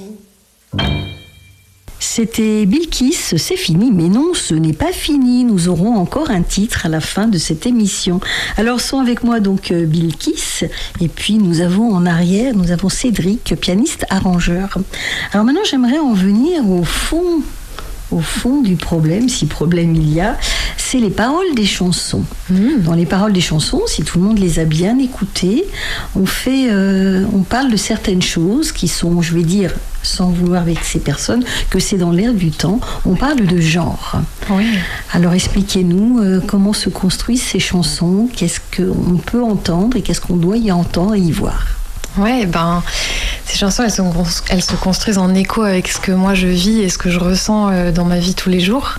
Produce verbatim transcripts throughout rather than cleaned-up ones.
C'était Bilkiss, c'est fini, mais non, ce n'est pas fini. Nous aurons encore un titre à la fin de cette émission. Alors sont avec moi donc Bilkiss, et puis nous avons en arrière, nous avons Cédric, pianiste arrangeur. Alors maintenant, j'aimerais en venir au fond, au fond du problème, si problème il y a, c'est les paroles des chansons. Mmh. Dans les paroles des chansons, si tout le monde les a bien écoutées, on fait, euh, on parle de certaines choses qui sont, je vais dire, sans vouloir vexer personne, que c'est dans l'air du temps. On parle de genre. Oui. Alors expliquez-nous euh, comment se construisent ces chansons, qu'est-ce qu'on peut entendre et qu'est-ce qu'on doit y entendre et y voir. Ouais, ben, ces chansons, elles, sont, elles se construisent en écho avec ce que moi je vis et ce que je ressens euh, dans ma vie tous les jours.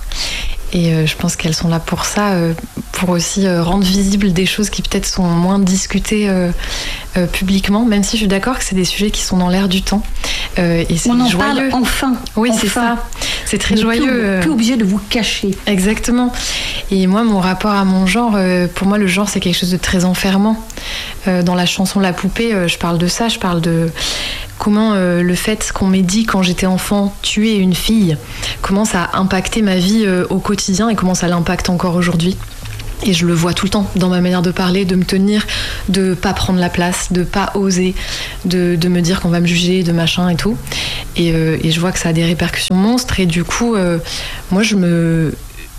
Et euh, je pense qu'elles sont là pour ça, euh, pour aussi euh, rendre visibles des choses qui peut-être sont moins discutées euh, euh, publiquement, même si je suis d'accord que c'est des sujets qui sont dans l'air du temps. Euh, et c'est On en joyeux. parle enfin. Oui, enfin. c'est ça. C'est très On joyeux. Plus, plus obligé de vous cacher. Exactement. Et moi, mon rapport à mon genre, euh, pour moi, le genre, c'est quelque chose de très enfermant. Euh, dans la chanson La Poupée, euh, je parle de ça, je parle de comment euh, le fait qu'on m'ait dit quand j'étais enfant, tu es une fille, comment ça a impacté ma vie euh, au quotidien et comment ça l'impacte encore aujourd'hui. Et je le vois tout le temps dans ma manière de parler, de me tenir, de pas prendre la place, de pas oser, de, de me dire qu'on va me juger, de machin et tout. Et, euh, et je vois que ça a des répercussions monstres. Et du coup, euh, moi, je me...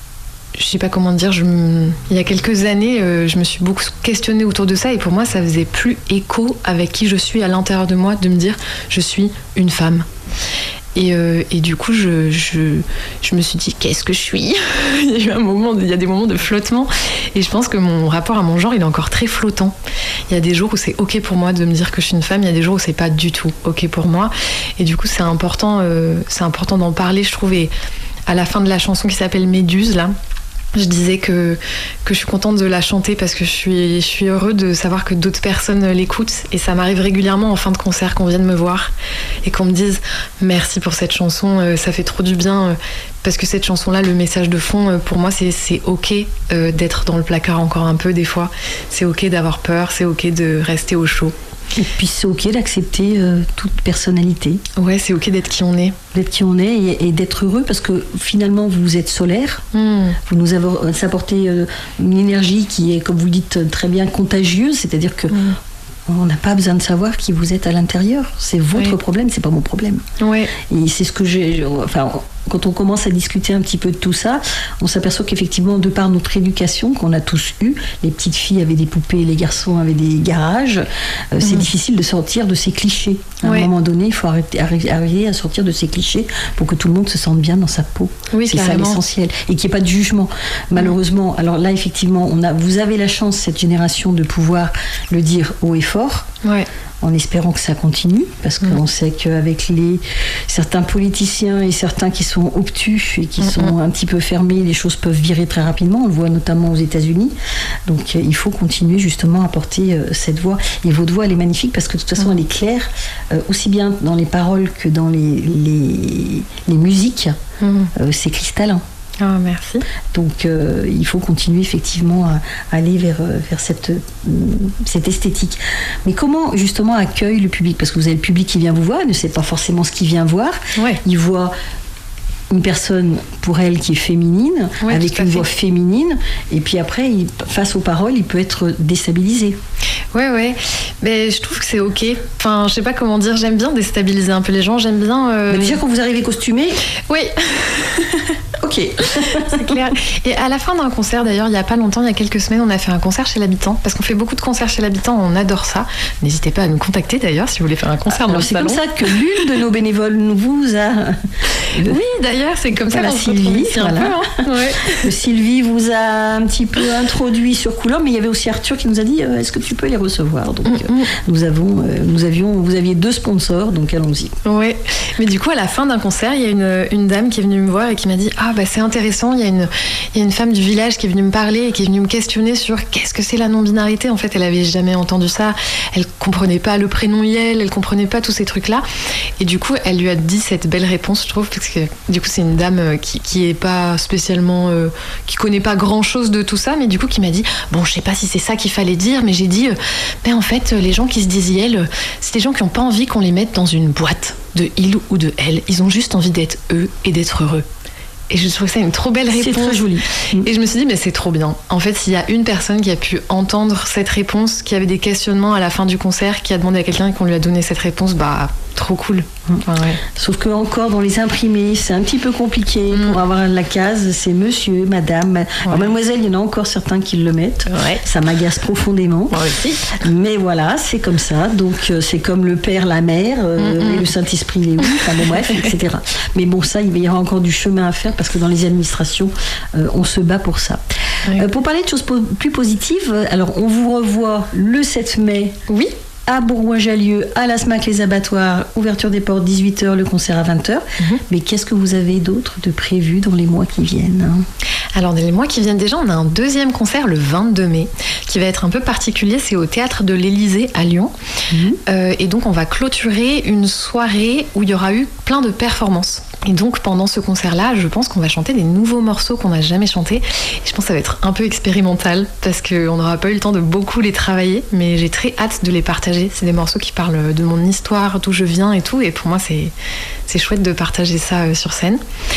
Je sais pas comment dire, je me... il y a quelques années, euh, je me suis beaucoup questionnée autour de ça. Et pour moi, ça faisait plus écho avec qui je suis à l'intérieur de moi, de me dire je suis une femme. Et, euh, et du coup, je, je, je me suis dit, qu'est-ce que je suis ? Il y a eu un moment, il y a des moments de flottement. Et je pense que mon rapport à mon genre, il est encore très flottant. Il y a des jours où c'est OK pour moi de me dire que je suis une femme. Il y a des jours où c'est pas du tout OK pour moi. Et du coup, c'est important, euh, c'est important d'en parler, je trouve. Et à la fin de la chanson qui s'appelle Méduse, là, je disais que, que je suis contente de la chanter parce que je suis, je suis heureux de savoir que d'autres personnes l'écoutent. Et ça m'arrive régulièrement en fin de concert qu'on vienne me voir et qu'on me dise merci pour cette chanson, ça fait trop du bien. Parce que cette chanson-là, le message de fond, pour moi, c'est, c'est OK d'être dans le placard encore un peu des fois. C'est OK d'avoir peur, c'est OK de rester au chaud. Et puis c'est OK d'accepter euh, toute personnalité. Ouais, c'est OK d'être qui on est. D'être qui on est et, et d'être heureux parce que finalement vous êtes solaire. Mm. Vous nous apportez euh, une énergie qui est, comme vous le dites très bien, contagieuse. C'est-à-dire que mm. on n'a pas besoin de savoir qui vous êtes à l'intérieur. C'est votre ouais. problème, c'est pas mon problème. Ouais. Et c'est ce que j'ai... Enfin, quand on commence à discuter un petit peu de tout ça, on s'aperçoit qu'effectivement, de par notre éducation qu'on a tous eue, les petites filles avaient des poupées, les garçons avaient des garages, euh, mmh. c'est difficile de sortir de ces clichés. À ouais. un moment donné, il faut arrêter, arriver à sortir de ces clichés pour que tout le monde se sente bien dans sa peau. Oui, c'est carrément. Ça l'essentiel. Et qu'il n'y ait pas de jugement. Malheureusement, alors là, effectivement, on a, vous avez la chance, cette génération, de pouvoir le dire haut et fort. Ouais. En espérant que ça continue, parce qu'on mmh. sait qu'avec les, certains politiciens et certains qui sont obtus et qui mmh. sont un petit peu fermés, les choses peuvent virer très rapidement. On le voit notamment aux États-Unis. Donc il faut continuer justement à porter euh, cette voix. Et votre voix, elle est magnifique parce que de toute façon, mmh. elle est claire, euh, aussi bien dans les paroles que dans les, les, les musiques. Mmh. Euh, c'est cristallin. Ah, merci. Donc euh, il faut continuer effectivement à, à aller vers, vers cette, cette esthétique. Mais comment justement accueille le public ? Parce que vous avez le public qui vient vous voir, il ne sait pas forcément ce qu'il vient voir. Ouais. Il voit une personne pour elle qui est féminine, ouais, avec une voix féminine, et puis après, il, face aux paroles, il peut être déstabilisé. Ouais, ouais. Mais je trouve que c'est OK. Enfin, je sais pas comment dire, j'aime bien déstabiliser un peu les gens, j'aime bien... Euh... Bah déjà, quand vous arrivez costumé... Oui. OK. C'est clair. Et à la fin d'un concert, d'ailleurs, il n'y a pas longtemps, il y a quelques semaines, on a fait un concert chez l'habitant, parce qu'on fait beaucoup de concerts chez l'habitant, on adore ça. N'hésitez pas à nous contacter, d'ailleurs, si vous voulez faire un concert dans le salon. C'est comme ça que l'une de nos bénévoles vous a... Oui, d'ailleurs, c'est comme ça la qu'on Sylvie, se retrouve ici voilà. un peu. Hein. Ouais. Sylvie vous a un petit peu introduit sur Couleur, mais il y avait aussi Arthur qui nous a dit euh, est-ce que tu peux les recevoir ? Donc mm-hmm. euh, nous avons, euh, nous avions, vous aviez deux sponsors, donc allons-y. Oui, mais du coup à la fin d'un concert, il y a une, une dame qui est venue me voir et qui m'a dit ah bah c'est intéressant, il y a une, il y a une femme du village qui est venue me parler et qui est venue me questionner sur qu'est-ce que c'est la non-binarité. En fait, elle avait jamais entendu ça, elle comprenait pas le prénom Yel, elle comprenait pas tous ces trucs-là, et du coup elle lui a dit cette belle réponse, je trouve, parce parce que du coup c'est une dame qui, qui est pas spécialement, euh, qui connaît pas grand chose de tout ça, mais du coup qui m'a dit bon, je sais pas si c'est ça qu'il fallait dire, mais j'ai dit, euh, ben en fait les gens qui se disent elle, c'est des gens qui ont pas envie qu'on les mette dans une boîte de il ou de elle. Ils ont juste envie d'être eux et d'être heureux. Et je trouve ça une trop belle réponse. C'est très joli. Et je me suis dit, mais c'est trop bien. En fait, s'il y a une personne qui a pu entendre cette réponse, qui avait des questionnements à la fin du concert, qui a demandé à quelqu'un qu'on lui a donné cette réponse, bah, trop cool. Enfin, ouais. Sauf que encore dans les imprimés, c'est un petit peu compliqué mmh. pour avoir la case. C'est monsieur, madame. Ouais. Alors, mademoiselle, il y en a encore certains qui le mettent. Ouais. Ça m'agace profondément. Moi aussi. Mais voilà, c'est comme ça. Donc euh, c'est comme le Père, la Mère, euh, mmh. et le Saint-Esprit, les oui. Enfin bon, bref, et cetera. Mais bon, ça, il y aura encore du chemin à faire parce que dans les administrations, euh, on se bat pour ça. Ouais. Euh, pour parler de choses po- plus positives, alors on vous revoit le sept mai. Oui. À Bourgoin-Jallieu, à la SMAC Les Abattoirs, ouverture des portes dix-huit heures, le concert à vingt heures. Mmh. Mais qu'est-ce que vous avez d'autre de prévu dans les mois qui viennent ? Alors, dans les mois qui viennent déjà, on a un deuxième concert le vingt-deux mai qui va être un peu particulier. C'est au Théâtre de l'Élysée à Lyon. Mmh. Euh, et donc, on va clôturer une soirée où il y aura eu plein de performances. Et donc, pendant ce concert-là, je pense qu'on va chanter des nouveaux morceaux qu'on n'a jamais chantés. Et je pense que ça va être un peu expérimental parce qu'on n'aura pas eu le temps de beaucoup les travailler. Mais j'ai très hâte de les partager. C'est des morceaux qui parlent de mon histoire, d'où je viens et tout. Et pour moi, c'est, c'est chouette de partager ça sur scène.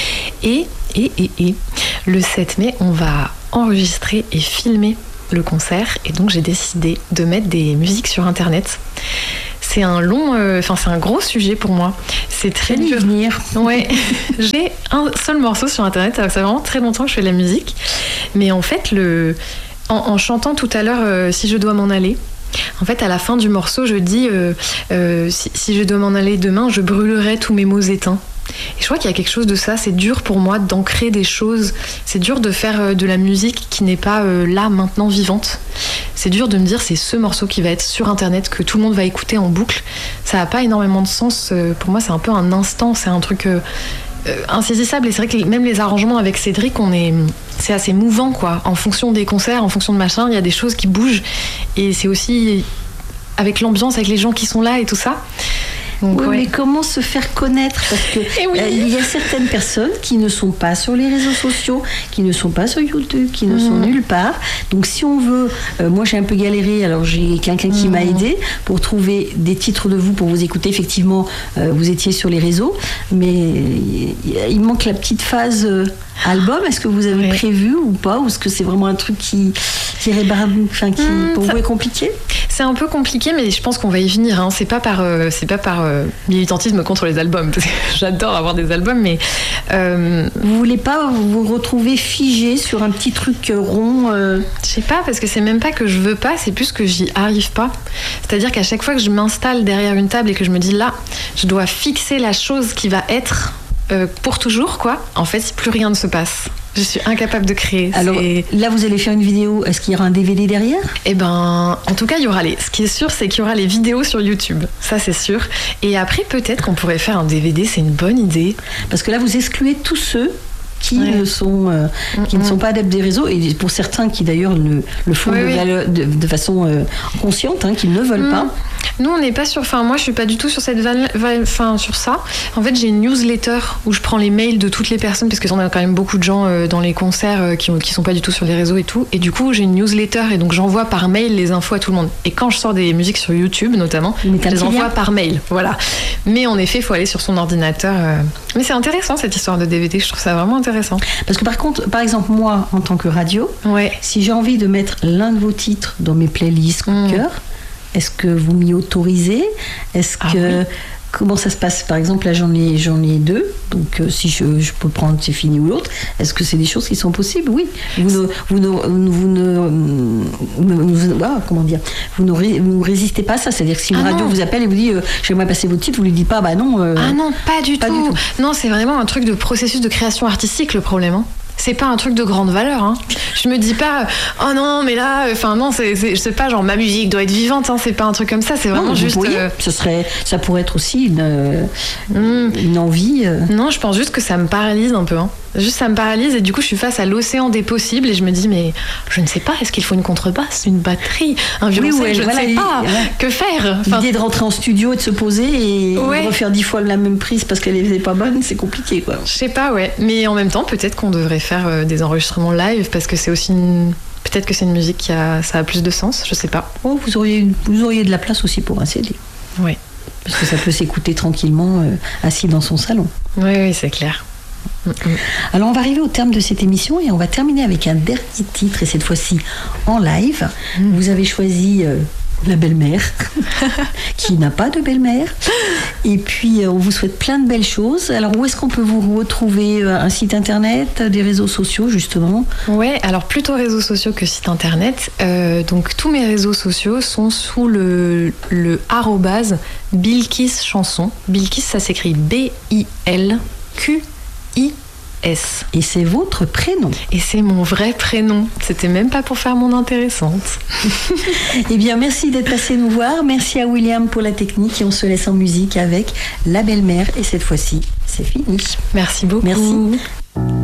Et, et, et, et, le sept mai, on va enregistrer et filmer le concert. Et donc, j'ai décidé de mettre des musiques sur Internet. C'est un long, enfin euh, c'est un gros sujet pour moi. C'est très dur. Venir. Ouais. J'ai un seul morceau sur Internet. Alors ça fait vraiment très longtemps que je fais de la musique. Mais en fait, le, en, en chantant tout à l'heure, euh, si je dois m'en aller. En fait, à la fin du morceau, je dis euh, euh, si, si je dois m'en aller demain, je brûlerai tous mes mots éteints. Et je crois qu'il y a quelque chose de ça, c'est dur pour moi d'ancrer des choses, c'est dur de faire de la musique qui n'est pas euh, là, maintenant, vivante. C'est dur de me dire c'est ce morceau qui va être sur Internet, que tout le monde va écouter en boucle. Ça n'a pas énormément de sens, pour moi c'est un peu un instant, c'est un truc euh, euh, insaisissable. Et c'est vrai que même les arrangements avec Cédric, on est, c'est assez mouvant quoi. En fonction des concerts, en fonction de machin, il y a des choses qui bougent. Et c'est aussi avec l'ambiance, avec les gens qui sont là et tout ça. Donc, oui, ouais. Mais comment se faire connaître ? Parce que oui. euh, il y a certaines personnes qui ne sont pas sur les réseaux sociaux, qui ne sont pas sur YouTube, qui ne mmh. sont nulle part. Donc si on veut, euh, moi j'ai un peu galéré, alors j'ai quelqu'un qui mmh. m'a aidé pour trouver des titres de vous pour vous écouter. Effectivement, euh, vous étiez sur les réseaux, mais il, il manque la petite phase euh, album. Est-ce que vous avez oui. prévu ou pas ? Ou est-ce que c'est vraiment un truc qui, qui, rébarbe, enfin, qui mmh, pour ça... vous est compliqué ? C'est un peu compliqué, mais je pense qu'on va y venir. Hein. C'est pas par, euh, c'est pas par euh, militantisme contre les albums. Parce que j'adore avoir des albums, mais euh... vous voulez pas vous retrouver figé sur un petit truc rond euh... Je sais pas, parce que c'est même pas que je veux pas, c'est plus que j'y arrive pas. C'est-à-dire qu'à chaque fois que je m'installe derrière une table et que je me dis là, je dois fixer la chose qui va être euh, pour toujours, quoi. En fait, plus rien ne se passe. Je suis incapable de créer. Alors c'est... là, vous allez faire une vidéo. Est-ce qu'il y aura un D V D derrière ? Eh ben, en tout cas, il y aura les. Ce qui est sûr, c'est qu'il y aura les vidéos sur YouTube. Ça, c'est sûr. Et après, peut-être qu'on pourrait faire un D V D. C'est une bonne idée. Parce que là, vous excluez tous ceux qui, ouais. ne, sont, euh, qui mm-hmm. ne sont pas adeptes des réseaux, et pour certains qui d'ailleurs le, le font oui, de, oui. de, de façon euh, consciente, hein, qui ne veulent mm. pas. Nous, on n'est pas sur. Enfin, moi, je suis pas du tout sur cette van... enfin, sur ça. En fait, j'ai une newsletter où je prends les mails de toutes les personnes, parce qu'on a quand même beaucoup de gens euh, dans les concerts euh, qui, qui sont pas du tout sur les réseaux et tout. Et du coup, j'ai une newsletter et donc j'envoie par mail les infos à tout le monde. Et quand je sors des musiques sur YouTube, notamment, je les envoie lien. par mail. Voilà. Mais en effet, il faut aller sur son ordinateur. Euh... Mais c'est intéressant cette histoire de D V D. Je trouve ça vraiment intéressant. Parce que par contre, par exemple, moi, en tant que radio, ouais. si j'ai envie de mettre l'un de vos titres dans mes playlists coup de cœur, est-ce que vous m'y autorisez ? Est-ce ah, que oui. Comment ça se passe ? Par exemple, là, j'en ai, j'en ai deux. Donc, euh, si je, je peux prendre C'est fini ou l'autre, est-ce que c'est des choses qui sont possibles ? Oui. Vous ne, vous ne, vous ne, vous ne ah, comment dire ? Vous ne, ré, vous ne résistez pas à ça. C'est-à-dire que si une ah, radio non. vous appelle et vous dit euh, j'aimerais passer votre titre, vous lui dites pas bah non. Euh, ah non, pas du pas tout. Du tout. Non, c'est vraiment un truc de processus de création artistique le problème. Hein. C'est pas un truc de grande valeur. Hein. Je me dis pas, oh non, mais là, enfin non, c'est, c'est, je sais pas, genre ma musique doit être vivante. Hein, c'est pas un truc comme ça. C'est vraiment non, juste. Pourriez, euh... Ce serait, ça pourrait être aussi une, mmh. une envie. Euh... Non, je pense juste que ça me paralyse un peu. Hein. Juste, ça me paralyse et du coup, je suis face à l'océan des possibles et je me dis, mais je ne sais pas, est-ce qu'il faut une contrebasse, une batterie, un violoncelle, oui, ouais, je voilà, ne sais pas, ouais. Que faire enfin, l'idée de rentrer en studio et de se poser et ouais. de refaire dix fois la même prise parce qu'elle n'était pas bonne, c'est compliqué, quoi. Je sais pas, ouais. Mais en même temps, peut-être qu'on devrait faire euh, des enregistrements live parce que c'est aussi une... Peut-être que c'est une musique qui a... ça a plus de sens, je sais pas. Oh, vous auriez, vous auriez de la place aussi pour un C D. Oui. Parce que ça peut s'écouter tranquillement, euh, assis dans son salon. Oui, oui, c'est clair. Alors on va arriver au terme de cette émission et on va terminer avec un dernier titre et cette fois-ci en live. Vous avez choisi euh, la belle-mère qui n'a pas de belle-mère et puis euh, on vous souhaite plein de belles choses. Alors où est-ce qu'on peut vous retrouver? Un site internet, des réseaux sociaux justement? Ouais, alors plutôt réseaux sociaux que site internet. Euh, donc tous mes réseaux sociaux sont sous le, le arrobase Bilkiss Chanson. Bilkiss, ça s'écrit B I L Q I S. Et c'est votre prénom. Et c'est mon vrai prénom. C'était même pas pour faire mon intéressante. Eh bien, merci d'être passé nous voir. Merci à William pour la technique et on se laisse en musique avec La Belle-Mère. Et cette fois-ci, c'est fini. Merci beaucoup. Merci.